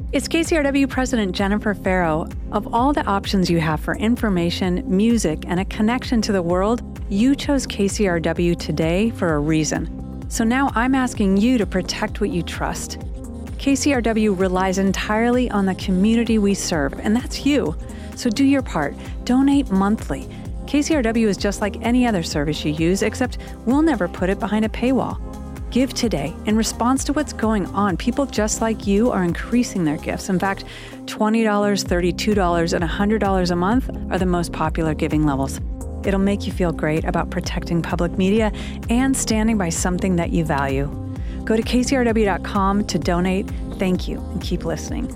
It's KCRW President Jennifer Farrow. Of all the options you have for information, music, and a connection to the world, you chose KCRW today for a reason. So now I'm asking you to protect what you trust. KCRW relies entirely on the community we serve, and that's you. So do your part. Donate monthly. KCRW is just like any other service you use, except we'll never put it behind a paywall. Give today. In response to what's going on, people just like you are increasing their gifts. In fact, $20, $32, and $100 a month are the most popular giving levels. It'll make you feel great about protecting public media and standing by something that you value. Go to kcrw.com to donate. Thank you, and keep listening.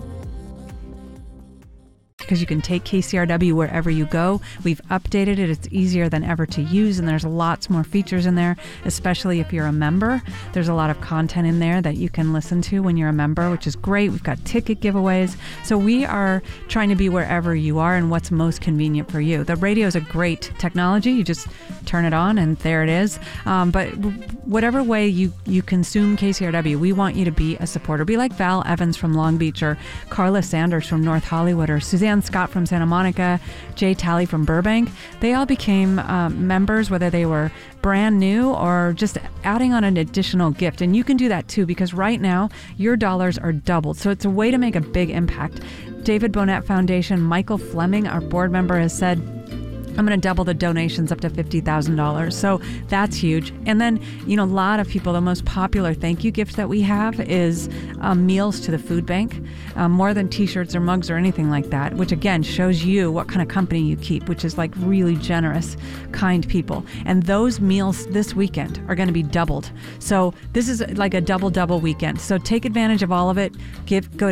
Because you can take KCRW wherever you go. We've updated it. It's easier than ever to use, and there's lots more features in there, especially if you're a member. There's a lot of content in there that you can listen to when you're a member, which is great. We've got ticket giveaways. So we are trying to be wherever you are and what's most convenient for you. The radio is a great technology. You just turn it on and there it is. But whatever way you consume KCRW, we want you to be a supporter. Be like Val Evans from Long Beach, or Carla Sanders from North Hollywood, or Suzanne Scott from Santa Monica, Jay Talley from Burbank. They all became members, whether they were brand new or just adding on an additional gift. And you can do that too, because right now your dollars are doubled. So it's a way to make a big impact. David Bonnet Foundation, Michael Fleming, our board member, has said, I'm going to double the donations up to $50,000. So that's huge. And then, a lot of people, the most popular thank you gift that we have is meals to the food bank, more than t-shirts or mugs or anything like that, which again shows you what kind of company you keep, which is like really generous, kind people. And those meals this weekend are going to be doubled. So this is like a double weekend. So take advantage of all of it. Go to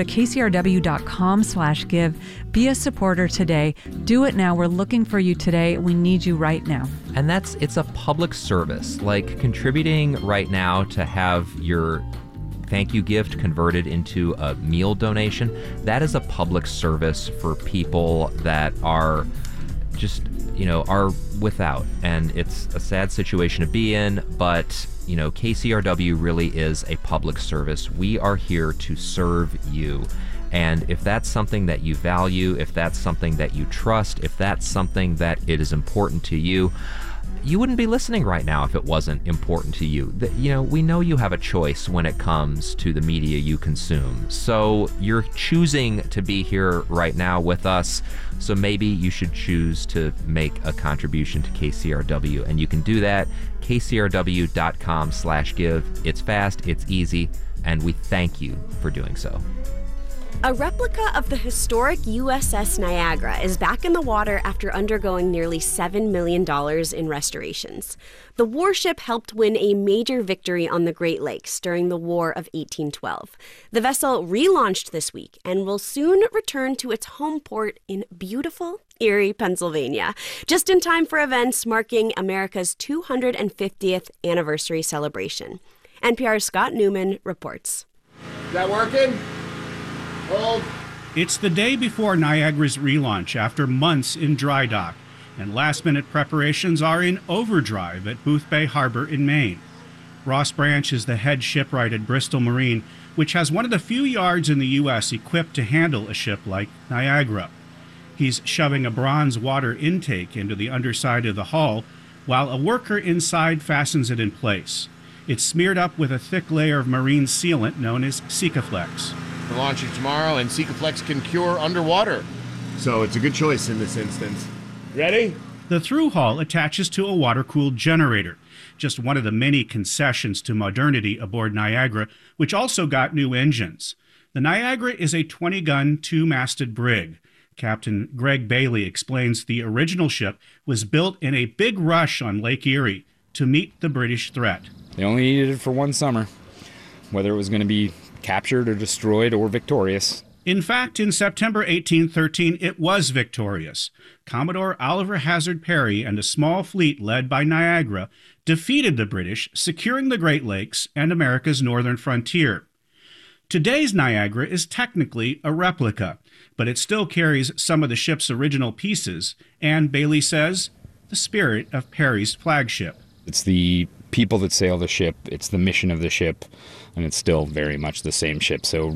kcrw.com/give. Be a supporter today. Do it now. We're looking for you today. We need you right now. And it's a public service, like contributing right now to have your thank you gift converted into a meal donation. That is a public service for people that are just, are without. And it's a sad situation to be in, but KCRW really is a public service. We are here to serve you. And if that's something that you value, if that's something that you trust, if that's something that it is important to you, you wouldn't be listening right now if it wasn't important to you. We know you have a choice when it comes to the media you consume. So you're choosing to be here right now with us. So maybe you should choose to make a contribution to KCRW. And you can do that, kcrw.com/give. It's fast, it's easy, and we thank you for doing so. A replica of the historic USS Niagara is back in the water after undergoing nearly $7 million in restorations. The warship helped win a major victory on the Great Lakes during the War of 1812. The vessel relaunched this week and will soon return to its home port in beautiful Erie, Pennsylvania, just in time for events marking America's 250th anniversary celebration. NPR's Scott Newman reports. Is that working? Hold. It's the day before Niagara's relaunch after months in dry dock, and last-minute preparations are in overdrive at Booth Bay Harbor in Maine. Ross Branch is the head shipwright at Bristol Marine, which has one of the few yards in the U.S. equipped to handle a ship like Niagara. He's shoving a bronze water intake into the underside of the hull, while a worker inside fastens it in place. It's smeared up with a thick layer of marine sealant known as Sikaflex. We're launching tomorrow, and Sikaflex can cure underwater. So it's a good choice in this instance. Ready? The through hull attaches to a water-cooled generator, just one of the many concessions to modernity aboard Niagara, which also got new engines. The Niagara is a 20-gun, two-masted brig. Captain Greg Bailey explains the original ship was built in a big rush on Lake Erie to meet the British threat. They only needed it for one summer, whether it was going to be captured or destroyed or victorious. In fact, in September 1813, it was victorious. Commodore Oliver Hazard Perry and a small fleet led by Niagara defeated the British, securing the Great Lakes and America's northern frontier. Today's Niagara is technically a replica, but it still carries some of the ship's original pieces, and Bailey says, the spirit of Perry's flagship. It's the people that sail the ship, it's the mission of the ship, and it's still very much the same ship. So